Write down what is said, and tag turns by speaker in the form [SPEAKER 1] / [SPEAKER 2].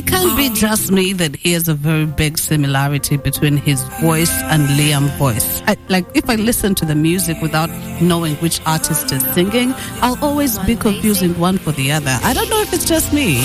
[SPEAKER 1] It can't be just me that hears a very big similarity between his voice and Liam's voice. If I listen to the music without knowing which artist is singing, I'll always be confusing one for the other. I don't know if it's just me.